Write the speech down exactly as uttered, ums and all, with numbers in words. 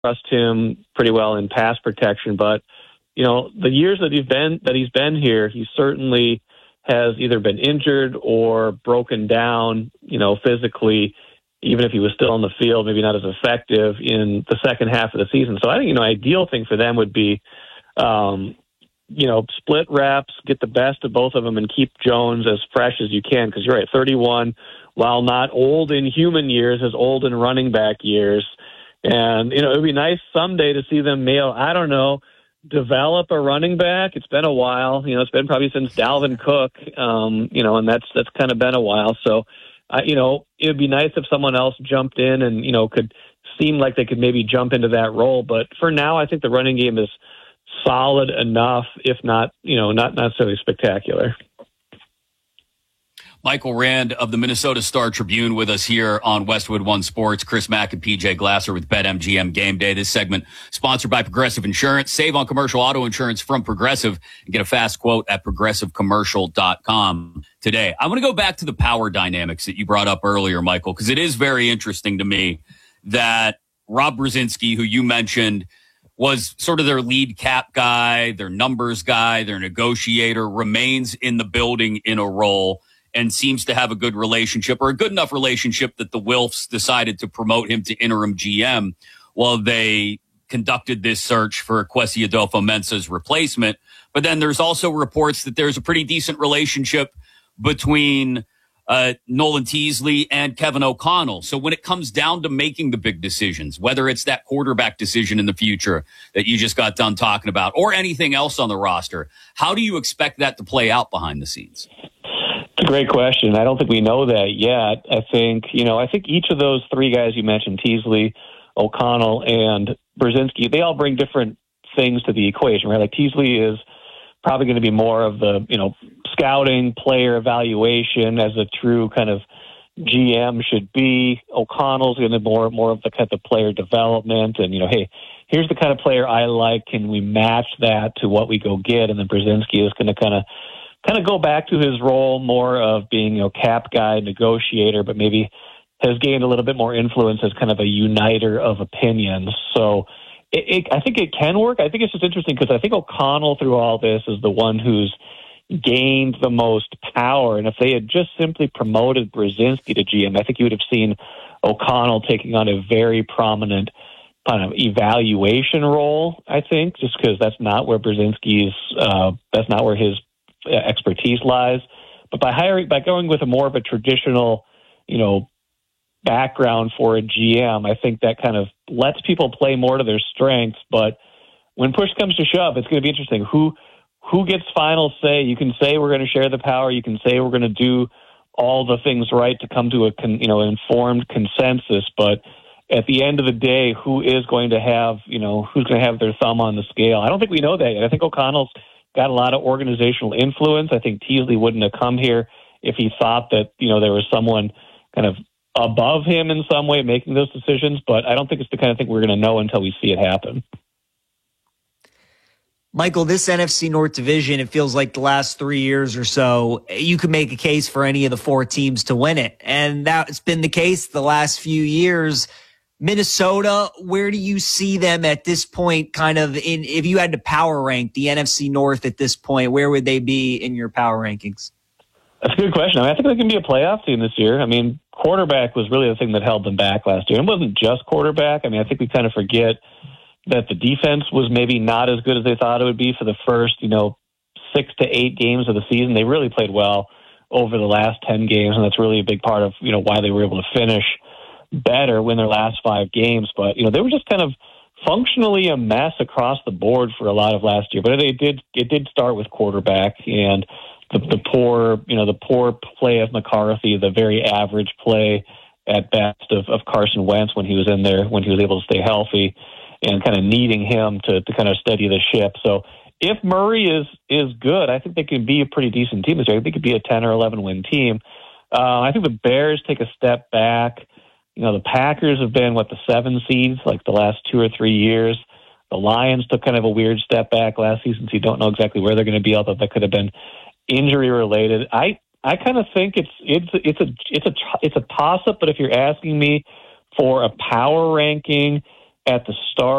trust him pretty well in pass protection. But, you know, the years that he's been that he's been here, he certainly has either been injured or broken down, you know, physically, even if he was still on the field, maybe not as effective in the second half of the season. So I think, you know, ideal thing for them would be, um, you know, split reps, get the best of both of them, and keep Jones as fresh as you can. Because you're right, thirty-one, while not old in human years, is old in running back years. And, you know, it would be nice someday to see them mail, I don't know, develop a running back. It's been a while. You know, it's been probably since Dalvin Cook, um, you know, and that's that's kind of been a while. So, uh, you know, it would be nice if someone else jumped in and, you know, could seem like they could maybe jump into that role. But for now, I think the running game is solid enough, if not, you know, not necessarily spectacular. Michael Rand of the Minnesota Star Tribune with us here on Westwood One Sports. Chris Mack and P J Glasser with BetMGM Game Day. This segment sponsored by Progressive Insurance. Save on commercial auto insurance from Progressive and get a fast quote at progressive commercial dot com today. I want to go back to the power dynamics that you brought up earlier, Michael, because it is very interesting to me that Rob Brzezinski, who you mentioned, was sort of their lead cap guy, their numbers guy, their negotiator, remains in the building in a role and seems to have a good relationship, or a good enough relationship that the Wilfs decided to promote him to interim G M while they conducted this search for Kwesi Adolfo-Mensah's replacement. But then there's also reports that there's a pretty decent relationship between uh, Nolan Teasley and Kevin O'Connell. So when it comes down to making the big decisions, whether it's that quarterback decision in the future that you just got done talking about, or anything else on the roster, how do you expect that to play out behind the scenes? It's a great question. I don't think we know that yet. I think, you know, I think each of those three guys you mentioned, Teasley, O'Connell, and Brzezinski, they all bring different things to the equation, right? Like Teasley is probably going to be more of the, you know, scouting, player evaluation as a true kind of G M should be. O'Connell's going to be more, more of the kind of player development and, you know, hey, here's the kind of player I like. Can we match that to what we go get? And then Brzezinski is going to kind of kind of go back to his role more of being, you know, cap guy, negotiator, but maybe has gained a little bit more influence as kind of a uniter of opinions. So it, it, I think it can work. I think it's just interesting because I think O'Connell through all this is the one who's gained the most power. And if they had just simply promoted Brzezinski to G M, I think you would have seen O'Connell taking on a very prominent kind of evaluation role, I think, just because that's not where Brzezinski's, uh, that's not where his expertise lies. But by hiring, by going with a more of a traditional, you know, background for a G M, I think that kind of lets people play more to their strengths. But when push comes to shove, it's going to be interesting. Who who gets final say? You can say we're going to share the power. You can say we're going to do all the things right to come to a con, you know informed consensus. But at the end of the day, who is going to have you know who's going to have their thumb on the scale? I don't think we know that yet. I think O'Connell's got a lot of organizational influence. I think Teasley wouldn't have come here if he thought that, you know, there was someone kind of above him in some way making those decisions, but I don't think it's the kind of thing we're going to know until we see it happen. Michael, this N F C North division, it feels like the last three years or so, you could make a case for any of the four teams to win it. And that's been the case the last few years. Minnesota, where do you see them at this point, kind of in, if you had to power rank the N F C North at this point, where would they be in your power rankings? That's a good question. I mean, I think they can be a playoff team this year. I mean, quarterback was really the thing that held them back last year. It wasn't just quarterback. I mean, I think we kind of forget that the defense was maybe not as good as they thought it would be for the first, you know, six to eight games of the season. They really played well over the last ten games, and that's really a big part of, you know, why they were able to finish better, win their last five games. But, you know, they were just kind of functionally a mess across the board for a lot of last year. But they did, it did start with quarterback and the, the poor, you know, the poor play of McCarthy, the very average play at best of, of Carson Wentz when he was in there, when he was able to stay healthy, and kind of needing him to, to kind of steady the ship. So if Murray is, is good, I think they can be a pretty decent team this year. I think they could be a ten or eleven win team. Uh, I think the Bears take a step back. You know, the Packers have been, what, the seven seeds, like the last two or three years. The Lions took kind of a weird step back last season, so you don't know exactly where they're going to be, although that could have been injury related. I, I kind of think it's it's it's a it's a it's a toss up. But if you're asking me for a power ranking, at the start